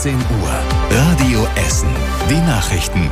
10 Uhr. Radio Essen. Die Nachrichten.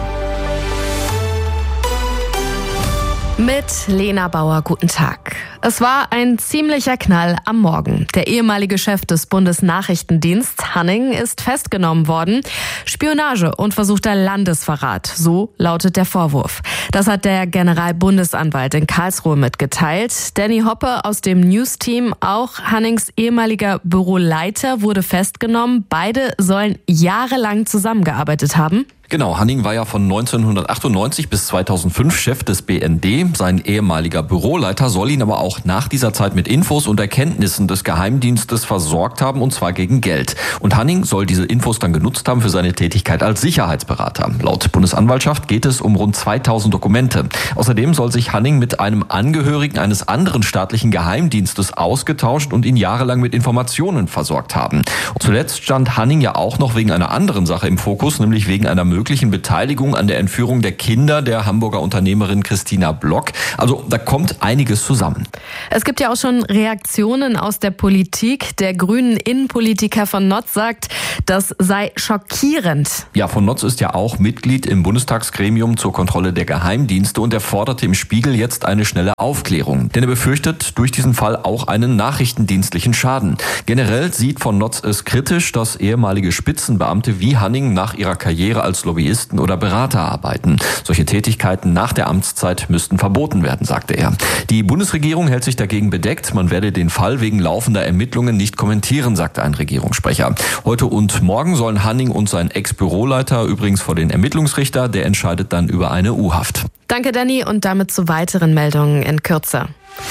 Mit Lena Bauer, guten Tag. Es war ein ziemlicher Knall am Morgen. Der ehemalige Chef des Bundesnachrichtendiensts, Hanning, ist festgenommen worden. Spionage und versuchter Landesverrat, so lautet der Vorwurf. Das hat der Generalbundesanwalt in Karlsruhe mitgeteilt. Danny Hoppe aus dem News-Team, auch Hannings ehemaliger Büroleiter, wurde festgenommen. Beide sollen jahrelang zusammengearbeitet haben. Genau, Hanning war ja von 1998 bis 2005 Chef des BND. Sein ehemaliger Büroleiter soll ihn aber auch nach dieser Zeit mit Infos und Erkenntnissen des Geheimdienstes versorgt haben, und zwar gegen Geld. Und Hanning soll diese Infos dann genutzt haben für seine Tätigkeit als Sicherheitsberater. Laut Bundesanwaltschaft geht es um rund 2000 Dokumente. Außerdem soll sich Hanning mit einem Angehörigen eines anderen staatlichen Geheimdienstes ausgetauscht und ihn jahrelang mit Informationen versorgt haben. Und zuletzt stand Hanning ja auch noch wegen einer anderen Sache im Fokus, nämlich wegen einer möglichen Beteiligung an der Entführung der Kinder der Hamburger Unternehmerin Christina Block. Also da kommt einiges zusammen. Es gibt ja auch schon Reaktionen aus der Politik. Der grünen Innenpolitiker von Notz sagt, das sei schockierend. Ja, von Notz ist ja auch Mitglied im Bundestagsgremium zur Kontrolle der Geheimdienste, und er forderte im Spiegel jetzt eine schnelle Aufklärung. Denn er befürchtet durch diesen Fall auch einen nachrichtendienstlichen Schaden. Generell sieht von Notz es kritisch, dass ehemalige Spitzenbeamte wie Hanning nach ihrer Karriere als Lobbyisten oder Berater arbeiten. Solche Tätigkeiten nach der Amtszeit müssten verboten werden, sagte er. Die Bundesregierung hält sich dagegen bedeckt. Man werde den Fall wegen laufender Ermittlungen nicht kommentieren, sagte ein Regierungssprecher. Heute und morgen sollen Hanning und sein Ex-Büroleiter übrigens vor den Ermittlungsrichter. Der entscheidet dann über eine U-Haft. Danke, Danny, und damit zu weiteren Meldungen in Kürze.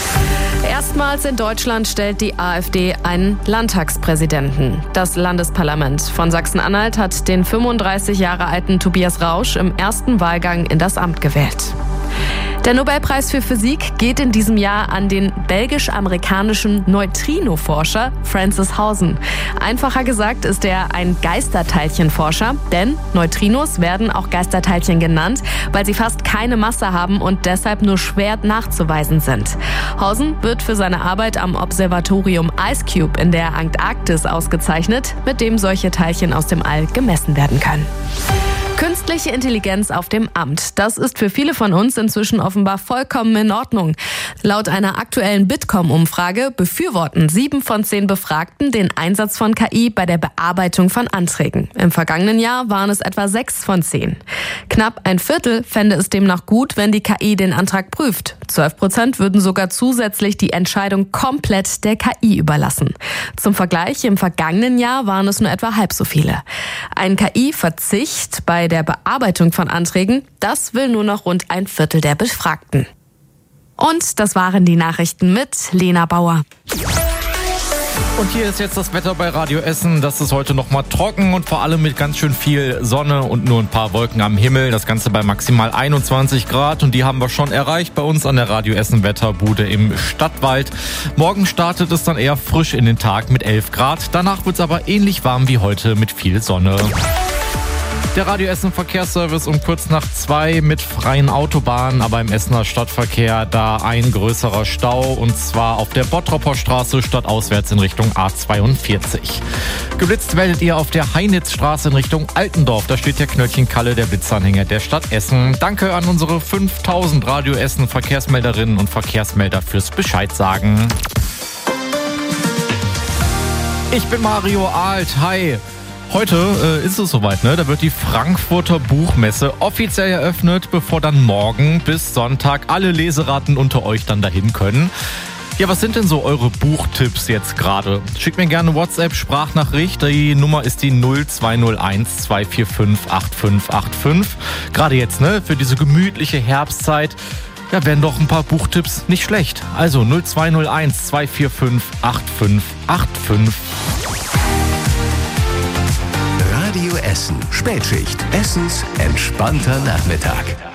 Erstmals in Deutschland stellt die AfD einen Landtagspräsidenten. Das Landesparlament von Sachsen-Anhalt hat den 35 Jahre alten Tobias Rausch im ersten Wahlgang in das Amt gewählt. Der Nobelpreis für Physik geht in diesem Jahr an den belgisch-amerikanischen Neutrino-Forscher Francis Hausen. Einfacher gesagt ist er ein Geisterteilchenforscher, denn Neutrinos werden auch Geisterteilchen genannt, weil sie fast keine Masse haben und deshalb nur schwer nachzuweisen sind. Hausen wird für seine Arbeit am Observatorium IceCube in der Antarktis ausgezeichnet, mit dem solche Teilchen aus dem All gemessen werden können. Künstliche Intelligenz auf dem Amt. Das ist für viele von uns inzwischen offenbar vollkommen in Ordnung. Laut einer aktuellen Bitkom-Umfrage befürworten 7 von 10 Befragten den Einsatz von KI bei der Bearbeitung von Anträgen. Im vergangenen Jahr waren es etwa 6 von 10. Knapp ein Viertel fände es demnach gut, wenn die KI den Antrag prüft. 12% würden sogar zusätzlich die Entscheidung komplett der KI überlassen. Zum Vergleich, im vergangenen Jahr waren es nur etwa halb so viele. Ein KI-Verzicht bei der Bearbeitung von Anträgen, das will nur noch rund ein Viertel der Befragten. Und das waren die Nachrichten mit Lena Bauer. Und hier ist jetzt das Wetter bei Radio Essen. Das ist heute noch mal trocken und vor allem mit ganz schön viel Sonne und nur ein paar Wolken am Himmel. Das Ganze bei maximal 21 Grad, und die haben wir schon erreicht bei uns an der Radio Essen Wetterbude im Stadtwald. Morgen startet es dann eher frisch in den Tag mit 11 Grad. Danach wird es aber ähnlich warm wie heute mit viel Sonne. Der Radio Essen Verkehrsservice um kurz nach 2 mit freien Autobahnen, aber im Essener Stadtverkehr da ein größerer Stau, und zwar auf der Bottroper Straße stadtauswärts in Richtung A42. Geblitzt werdet ihr auf der Heinitzstraße in Richtung Altendorf. Da steht der Knöllchen-Kalle, der Blitzanhänger der Stadt Essen. Danke an unsere 5000 Radio Essen Verkehrsmelderinnen und Verkehrsmelder fürs Bescheid sagen. Ich bin Mario Alt. Hi. Heute ist es soweit, ne? Da wird die Frankfurter Buchmesse offiziell eröffnet, bevor dann morgen bis Sonntag alle Leseraten unter euch dann dahin können. Ja, was sind denn so eure Buchtipps jetzt gerade? Schickt mir gerne WhatsApp-Sprachnachricht. Die Nummer ist die 0201 245 8585. Gerade jetzt, ne? Für diese gemütliche Herbstzeit. Ja, wären doch ein paar Buchtipps nicht schlecht. Also 0201 245 8585. Radio Essen. Spätschicht. Essens entspannter Nachmittag.